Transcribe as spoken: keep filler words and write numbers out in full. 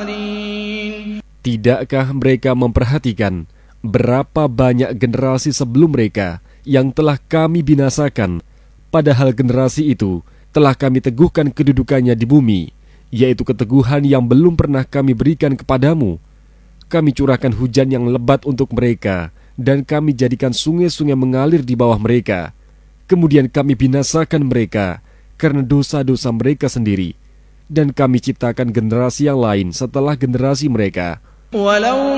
Tidakkah mereka memperhatikan berapa banyak generasi sebelum mereka yang telah kami binasakan, padahal generasi itu telah kami teguhkan kedudukannya di bumi, yaitu keteguhan yang belum pernah kami berikan kepadamu. Kami curahkan hujan yang lebat untuk mereka, dan kami jadikan sungai-sungai mengalir di bawah mereka. Kemudian kami binasakan mereka karena dosa-dosa mereka sendiri, dan kami ciptakan generasi yang lain setelah generasi mereka.